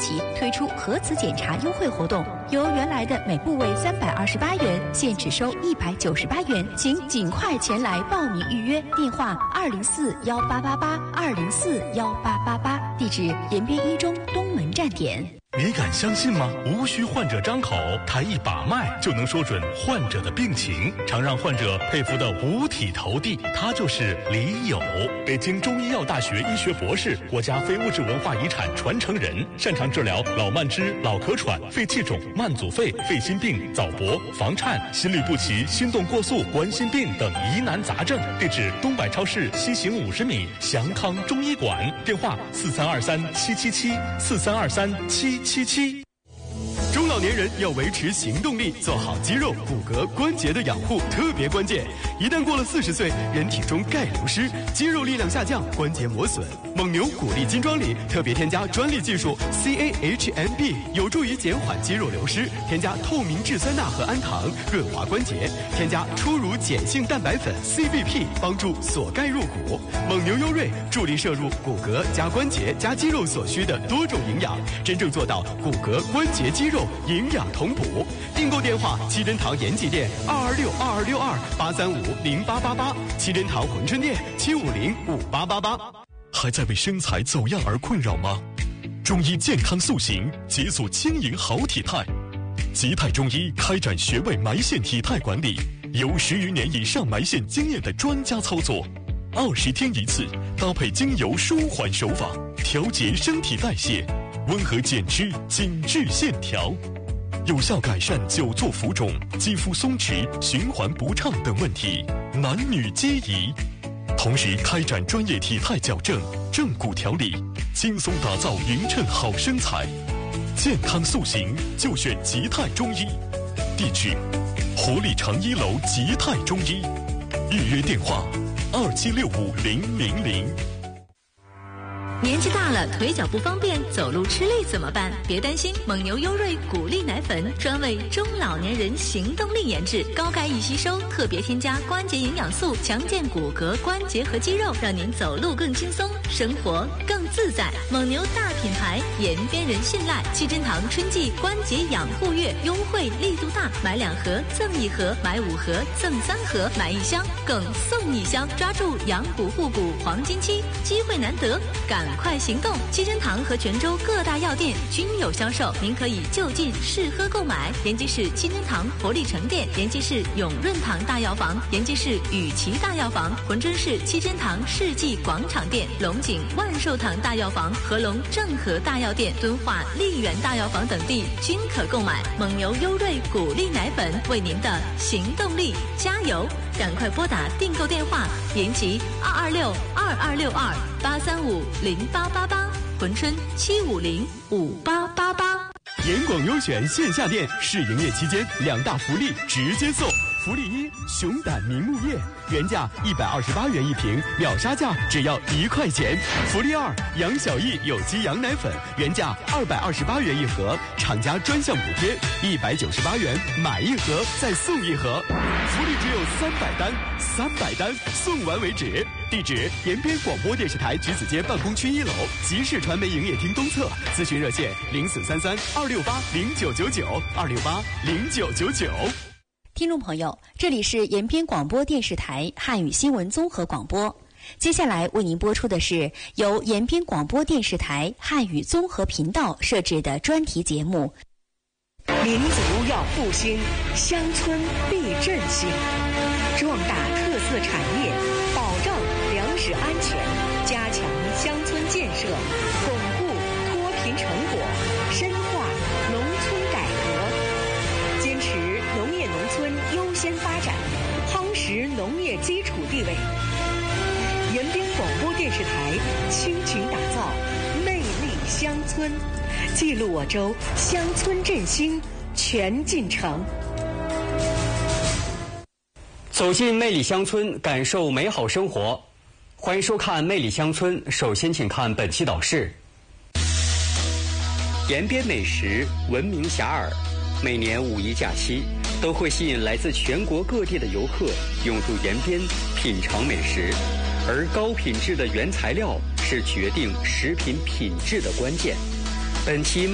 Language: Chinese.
起推出核磁检查优惠活动，由原来的每部位328元，现只收198元，请尽快前来报名预约。电话204-1888，204-1888，地址延边一中东门站点。 你敢相信吗？无需患者张口，抬一把脉就能说准患者的病情，常让患者佩服的五体投地。他就是李友，北京中医药大学医学博士，国家非物质文化遗产传承人，擅长治疗老慢支、老咳喘、肺气肿、慢阻肺、肺心病、早搏、房颤、心律不齐、心动过速、冠心病等疑难杂症。地址：东百超市西行50米，祥康中医馆。电话：4323-777，4323-777。 中老年人要维持行动力，做好肌肉、骨骼、关节的养护特别关键。一旦过了40岁，人体中钙流失，肌肉力量下降，关节磨损。蒙牛骨力金装里特别添加专利技术 CAHMB， 有助于减缓肌肉流失。添加透明质酸钠和氨糖，润滑关节。添加初乳碱性蛋白粉 CBP， 帮助锁钙入骨。蒙牛优瑞助力摄入骨骼加关节加肌肉所需的多种营养，真正做到骨骼、关节、肌肉营养同补。订购电话：七珍堂延吉店226-2262-835-0888，七珍堂珲春店750-5888。 还在为身材走样而困扰吗？中医健康塑形，解锁轻盈好体态。吉泰中医开展穴位埋线体态管理，有10余年以上埋线经验的专家操作，20天一次，搭配精油舒缓手法，调节身体代谢，温和减脂，紧致线条，有效改善久坐浮肿、肌肤松弛、循环不畅等问题，男女皆宜。同时开展专业体态矫正、正骨调理，轻松打造匀称好身材。健康塑形就选吉泰中医，地址：活力长1楼吉泰中医，预约电话：2765-000。 年纪大了，腿脚不方便，走路吃力怎么办？别担心，蒙牛优瑞骨力奶粉专为中老年人行动力研制，高钙易吸收，特别添加关节营养素，强健骨骼、关节和肌肉，让您走路更轻松，生活更自在。蒙牛大品牌，延边人信赖。七珍堂春季关节养护月优惠力度大，买2盒赠1盒，买5盒赠3盒，买1箱更送1箱，抓住养骨护骨黄金期，机会难得，赶快行动！七珍堂和泉州各大药店均有销售，您可以就近试喝购买。延吉市七珍堂活力城店，延吉市永润堂大药房，延吉市雨琦大药房，珲春市七珍堂世纪广场店，龙井万寿堂大药房、合龙正和大药店、敦化丽园大药房等地均可购买。蒙牛优瑞骨力奶粉，为您的行动力加油！赶快拨打订购电话：延吉226-2262-835-0888，珲春750-5888。 严广优选线下店试营业期间2大福利直接送。福利1：熊胆明目叶，原价128元1瓶，秒杀价只要1块钱。福利2：杨小艺有机羊奶粉，原价228元1盒，厂家专项补贴198元，买1盒再送1盒。福利只有300单，300单送完为止。地址：延边广播电视台橘子街办公区1楼，集市传媒营业厅东侧。咨询热线：0433-268-0999，268-0999。 听众朋友，这里是延边广播电视台汉语新闻综合广播。接下来为您播出的是由延边广播电视台汉语综合频道设置的专题节目。 民族要复兴，乡村必振兴，壮大特色产业，保障粮食安全，加强乡村建设，巩固脱贫成果，深化农村改革，坚持农业农村优先发展，夯实农业基础地位。延边广播电视台倾情打造魅力乡村，记录我州乡村振兴全进程。 走进魅力乡村，感受美好生活。欢迎收看《魅力乡村》，首先请看本期导视。延边美食闻名遐迩，每年5一假期都会吸引来自全国各地的游客涌入延边品尝美食，而高品质的原材料是决定食品品质的关键。本期